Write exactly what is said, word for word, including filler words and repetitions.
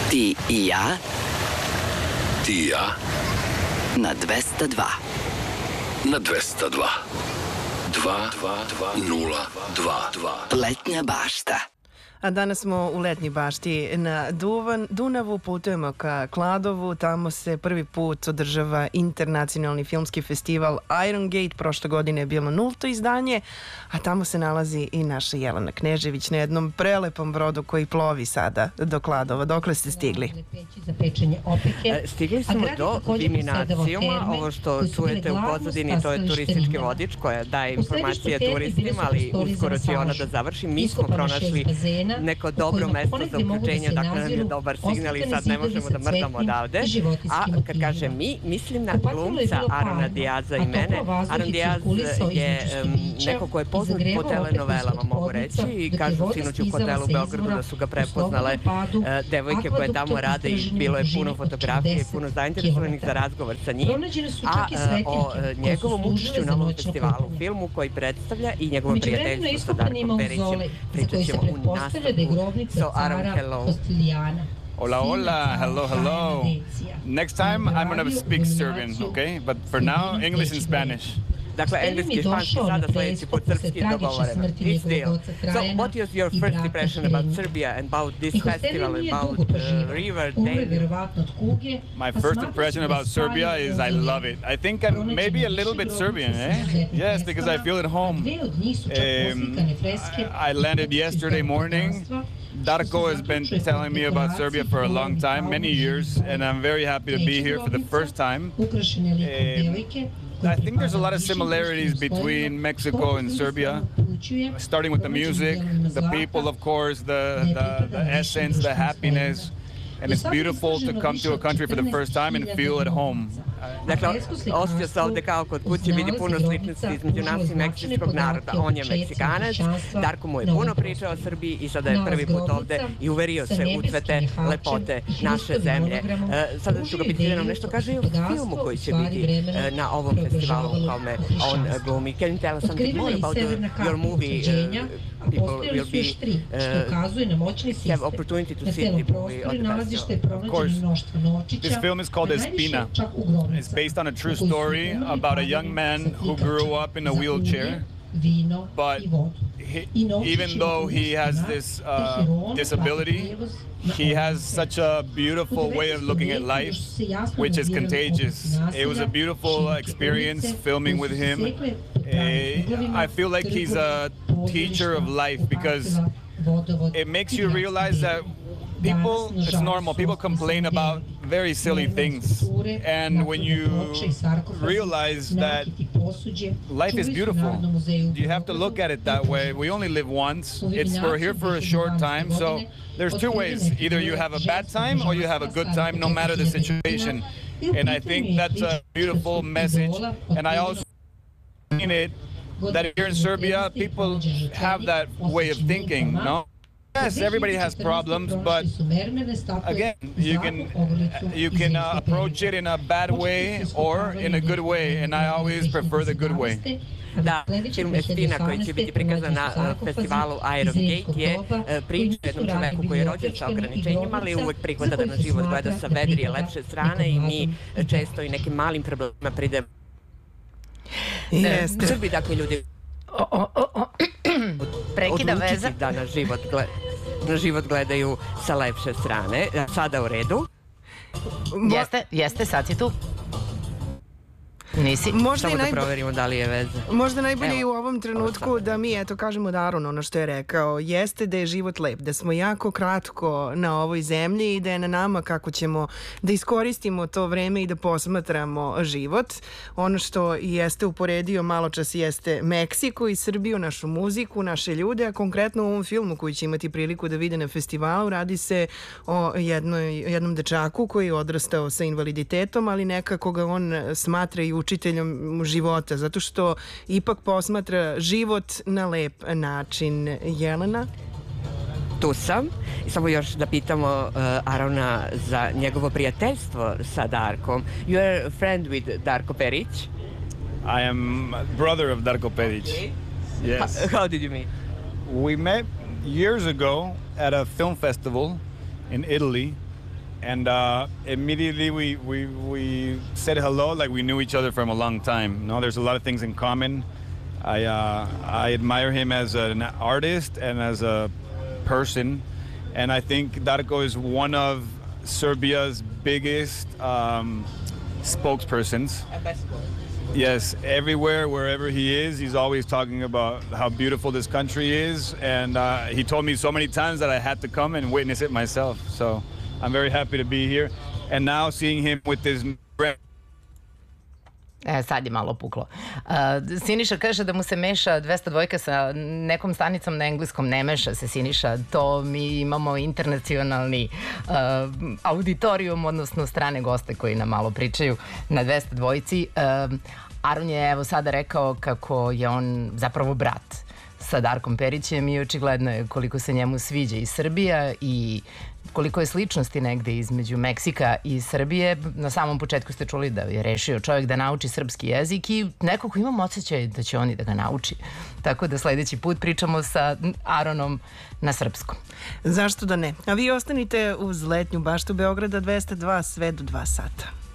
Ti i ja Ti i ja na dvesta dva. na dvesta dva. Dva, dva, dva, nula, dva, dva. Letnja bašta. A danas smo u Letnjoj bašti na Duvan, Dunavu, putujemo ka Kladovu, tamo se prvi put održava internacionalni filmski festival Iron Gate, prošle godine je bilo nulto izdanje, a tamo se nalazi i naša Jelena Knežević na jednom prelepom brodu koji plovi sada do Kladova. Dokle ste stigli? Stigli smo do Viminacijuma, ovo što čujete u pozadini, to je turistički vodič koja daje informacije turistima, ali uskoro će ona da završi. Mi smo pronašli neko dobro mesto za uključenje, dakle nam je dobar signal i sad ne možemo da mrdamo odavde. A kad kažem mi, mislim na glumca Arona Diaza i mene. Aron Diaz je neko ko je poznat po telenovelama, mogu reći, i kažu sinoć u hotelu u Beogradu da su ga prepoznale devojke koje tamo rade i bilo je puno fotografije i puno zainteresovanih za razgovor sa njim. A o njegovom učešću na ovom festivalu, filmu koji predstavlja i njegovom prijateljstvu sa Darkom Perićem, pričat ćemo u nastavku. So, Aron, hello. Hola, hola, hello, hello. Next time I'm going to speak Serbian, okay? But for now, English and Spanish. Dakle, engleski i španski, sada sledeći put srpski, dogovoreno. It's deal. So, what was your first impression about Serbia and about this festival, about uh, River Danube? My first impression about Serbia is I love it. I think I'm maybe a little bit Serbian, eh? Yes, because I feel at home. Um, I landed yesterday morning. Darko has been telling me about Serbia for a long time, many years, and I'm very happy to be here for the first time. Um, I think there's a lot of similarities between Mexico and Serbia, starting with the music, the people, of course, the, the, the essence, the happiness. And it's beautiful to come to a country for the first time and feel at home. Dakle, osjeća se ovde kao kod kuće, vidi puno sličnosti između nas i meksičkog naroda. On je Meksikanac, Darko mu je puno pričao o Srbiji i sada je prvi put ovde i uverio se u sve te lepote naše zemlje. Sada ću ga pitati da nam nešto kaže i o filmu koji će biti na ovom festivalu u kome on glumi. Can you tell us something more about your movie? People will be uh, have opportunity to see the movie on the festival. Of course. This film is called Espina. It's based on a true story about a young man who grew up in a wheelchair, but he, even though he has this uh, disability, he has such a beautiful way of looking at life, which is contagious. It was a beautiful experience filming with him. Uh, I feel like he's a teacher of life because it makes you realize that people, it's normal, people complain about very silly things, and when you realize that life is beautiful, you have to look at it that way. We only live once. It's we're here for a short time, so there's two ways. Either you have a bad time or you have a good time, no matter the situation. And I think that's a beautiful message. And I also mean it that here in Serbia, people have that way of thinking, no? Yes, everybody has problems, but again, you can you can uh, approach it in a bad way or in a good way, and I always prefer the good way. Da, film Espina koji će biti prikazan na festivalu Iron Gate je priča jednom čoveku koji je rođen sa ograničenjima, ali uvek prihvata da na život gleda sa vedrije, lepše strane i mi često i nekim malim problemima pridemo. Jeste. Srbi, dakle, ljudi prekida veza da na život, gled, na život gledaju sa lepše strane. Sada u redu. Jeste, jeste, sad si tu. Nisi. Možda Samo da najbo... proverimo da li je veza. Možda najbolje Evo, u ovom trenutku da mi eto kažemo da Aron ono što je rekao jeste da je život lep, da smo jako kratko na ovoj zemlji i da je na nama kako ćemo da iskoristimo to vreme i da posmatramo život. Ono što jeste uporedio malo čas jeste Meksiko i Srbiju, našu muziku, naše ljude, a konkretno u ovom filmu koji će imati priliku da vide na festivalu radi se o jednoj, jednom dečaku koji je odrastao sa invaliditetom, ali nekako ga on smatra i učiteljom života, zato što ipak posmatra život na lep način. Jelena? Tu sam. I samo još da pitamo uh, Arona za njegovo prijateljstvo sa Darkom. You are a friend with Darko Perić? I am brother of Darko Perić. Okay. Yes. How, how did you meet? We met years ago at a film festival in Italy. And uh, immediately we, we, we said hello like we knew each other from a long time. No, there's a lot of things in common. I, uh, I admire him as an artist and as a person. And I think Darko is one of Serbia's biggest um, spokespersons. Yes, everywhere, wherever he is, he's always talking about how beautiful this country is. And uh, he told me so many times that I had to come and witness it myself. So I'm very happy to be here. And now seeing him with this... E, sad je malo puklo. Uh, Siniša kaže da mu se meša dvesta dva sa nekom stanicom na engleskom. Ne meša se, Siniša. To mi imamo internacionalni uh, auditorijum, odnosno strane goste koji nam malo pričaju na dvesta dva. Uh, Aron je evo sada rekao kako je on zapravo brat sa Darkom Perićem i očigledno je koliko se njemu sviđa i Srbija i koliko je sličnosti negde između Meksika i Srbije. Na samom početku ste čuli da je rešio čovjek da nauči srpski jezik i nekako imam osjećaj da će on i da ga nauči. Tako da sledeći put pričamo sa Aronom na srpskom. Zašto da ne? A vi ostanite uz letnju baštu Beograda dvesta dva sve do dva sata.